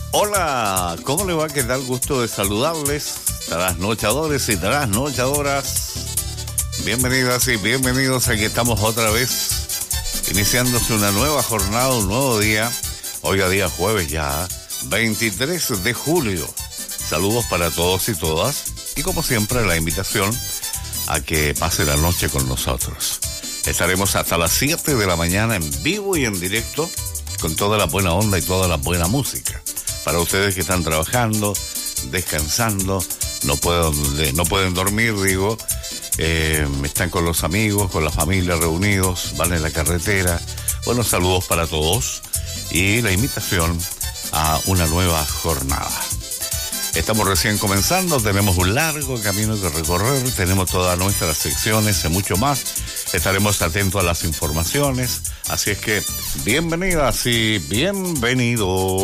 Hola, ¿cómo le va? ¿Qué tal? Gusto de saludarles, trasnochadores y trasnochadoras. Bienvenidas y bienvenidos. Aquí estamos otra vez, iniciándose una nueva jornada, un nuevo día. Hoy a día jueves ya, 23 de julio. Saludos para todos y todas. Y como siempre, la invitación a que pase la noche con nosotros. Estaremos hasta las 7 de la mañana en vivo y en directo con toda la buena onda y toda la buena música. Para ustedes que están trabajando, descansando, no pueden dormir, están con los amigos, con la familia reunidos, van en la carretera. Buenos saludos para todos y la invitación a una nueva jornada. Estamos recién comenzando, tenemos un largo camino que recorrer, tenemos todas nuestras secciones y mucho más. Estaremos atentos a las informaciones, así es que bienvenidas y bienvenidos.